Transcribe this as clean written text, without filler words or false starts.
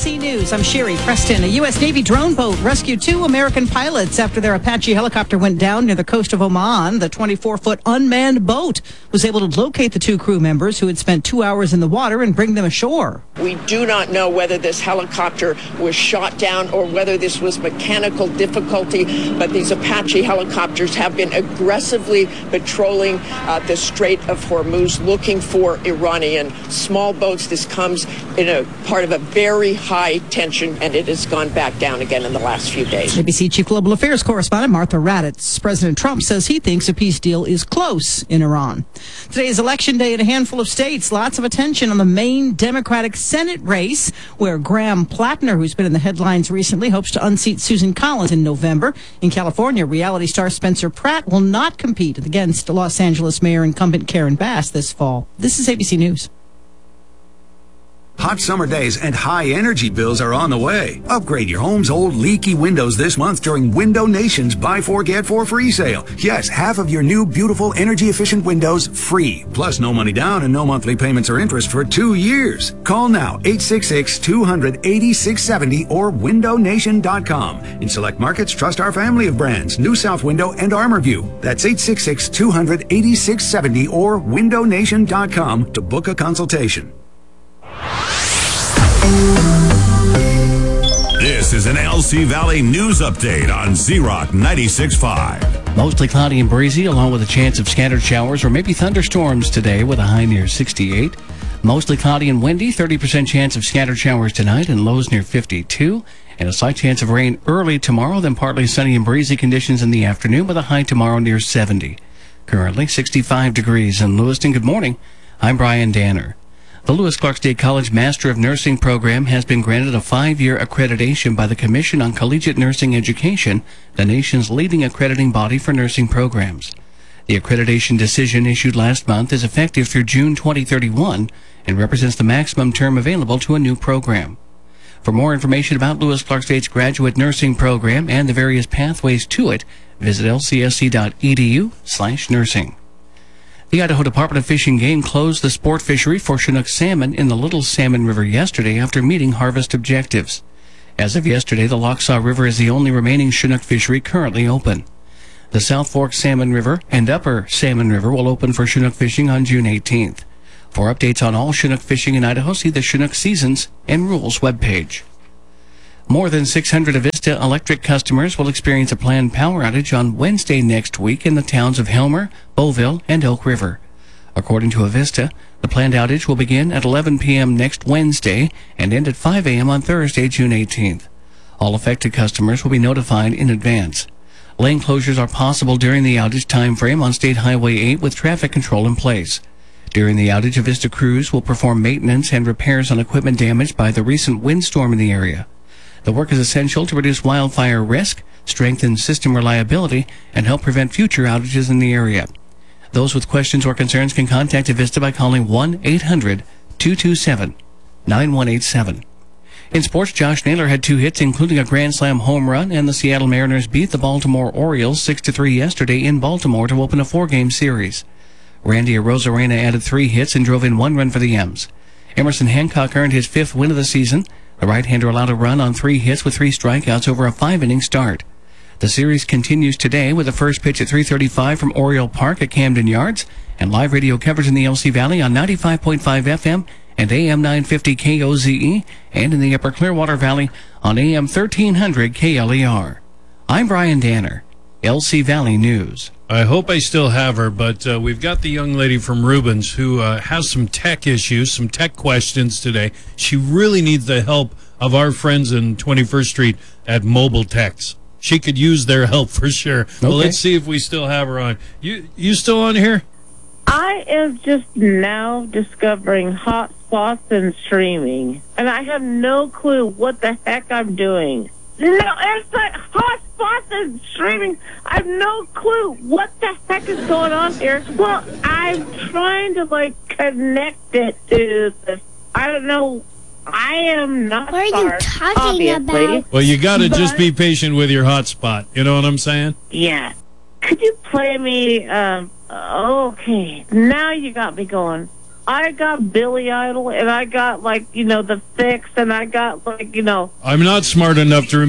ABC News, I'm Sherry Preston. A U.S. Navy drone boat rescued 2 American pilots after their Apache helicopter went down near the coast of Oman. The 24-foot unmanned boat was able to locate the 2 crew members who had spent 2 hours in the water and bring them ashore. We do not know whether this helicopter was shot down or whether this was mechanical difficulty, but these Apache helicopters have been aggressively patrolling the Strait of Hormuz looking for Iranian small boats. This comes in a part of a very high tension, and it has gone back down again in the last few days. ABC Chief Global Affairs Correspondent Martha Raddatz. President Trump says he thinks a peace deal is close in Iran. Today is Election Day in a handful of states. Lots of attention on the main Democratic Senate race, where Graham Plattner, who's been in the headlines recently, hopes to unseat Susan Collins in November. In California, reality star Spencer Pratt will not compete against Los Angeles Mayor incumbent Karen Bass this fall. This is ABC News. Hot summer days and high energy bills are on the way. Upgrade your home's old leaky windows this month during Window Nation's Buy 4 Get 4 free sale. Yes, half of your new beautiful energy efficient windows free. Plus no money down and no monthly payments or interest for 2 years. Call now 866-200-8670 or windownation.com. In select markets, trust our family of brands, New South Window and ArmorView. That's 866-200-8670 or windownation.com to book a consultation. This is an LC Valley News Update on Z-Rock 96.5. Mostly cloudy and breezy, along with a chance of scattered showers or maybe thunderstorms today with a high near 68. Mostly cloudy and windy, 30% chance of scattered showers tonight and lows near 52. And a slight chance of rain early tomorrow, then partly sunny and breezy conditions in the afternoon with a high tomorrow near 70. Currently 65 degrees in Lewiston. Good morning. I'm Brian Danner. The Lewis Clark State College Master of Nursing program has been granted a 5-year accreditation by the Commission on Collegiate Nursing Education, the nation's leading accrediting body for nursing programs. The accreditation decision issued last month is effective through June 2031 and represents the maximum term available to a new program. For more information about Lewis Clark State's graduate nursing program and the various pathways to it, visit lcsc.edu/nursing. The Idaho Department of Fish and Game closed the sport fishery for Chinook salmon in the Little Salmon River yesterday after meeting harvest objectives. As of yesterday, the Lochsaw River is the only remaining Chinook fishery currently open. The South Fork Salmon River and Upper Salmon River will open for Chinook fishing on June 18th. For updates on all Chinook fishing in Idaho, see the Chinook Seasons and Rules webpage. More than 600 Avista Electric customers will experience a planned power outage on Wednesday next week in the towns of Helmer, Beauville, and Elk River. According to Avista, the planned outage will begin at 11 p.m. next Wednesday and end at 5 a.m. on Thursday, June 18th. All affected customers will be notified in advance. Lane closures are possible during the outage time frame on State Highway 8 with traffic control in place. During the outage, Avista crews will perform maintenance and repairs on equipment damaged by the recent windstorm in the area. The work is essential to reduce wildfire risk, strengthen system reliability, and help prevent future outages in the area. Those with questions or concerns can contact Avista by calling 1-800-227-9187. In sports, Josh Naylor had 2 hits, including a Grand Slam home run, and the Seattle Mariners beat the Baltimore Orioles 6-3 yesterday in Baltimore to open a 4-game series. Randy Arozarena added 3 hits and drove in 1 run for the M's. Emerson Hancock earned his 5th win of the season. The right-hander allowed a run on 3 hits with 3 strikeouts over a 5-inning start. The series continues today with the first pitch at 3:35 from Oriole Park at Camden Yards, and live radio coverage in the LC Valley on 95.5 FM and AM 950 KOZE, and in the Upper Clearwater Valley on AM 1300 KLER. I'm Brian Danner, LC Valley News. I hope I still have her, but we've got the young lady from Rubens who has some tech issues, some tech questions today. She really needs the help of our friends in 21st Street at Mobile Techs. She could use their help for sure. Okay. Well, let's see if we still have her on. You still on here? I am just now discovering hotspots and streaming, and I have no clue what the heck I'm doing. No, it's like hotspots and streaming. I have no clue what the heck is going on here. Well, I'm trying to, connect it to this. I don't know. I am not What are you talking about? Well, you got to just be patient with your hotspot. You know what I'm saying? Yeah. Could you play me, okay. Now you got me going. I got Billy Idol, and I got, like, The Fix, and I got, like, I'm not smart enough to